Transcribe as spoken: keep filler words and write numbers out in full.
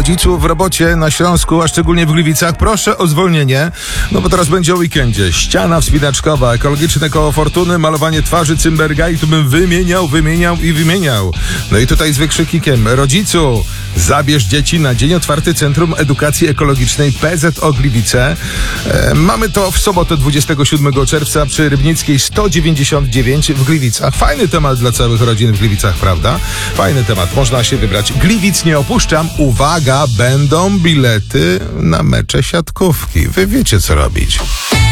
rodziców w robocie na Śląsku, a szczególnie w Gliwicach, proszę o zwolnienie, no bo teraz będzie o weekendzie. Ściana wspinaczkowa, ekologiczne koło fortuny, malowanie twarzy Cymberga i tu bym wymieniał, wymieniał i wymieniał. No i tutaj z wykrzykikiem: rodzicu, zabierz dzieci na dzień otwarty Centrum Edukacji Ekologicznej P Z O Gliwice. E, mamy to w sobotę dwudziestego siódmego czerwca przy Rybnickiej sto dziewięćdziesiąt dziewięć w Gliwicach. Fajny temat dla całych rodzin w Gliwicach, prawda? Fajny temat, można się wybrać. Gliwic nie opuszczam. Uwaga, będą bilety na mecze siatkówki. Wy wiecie, co robić.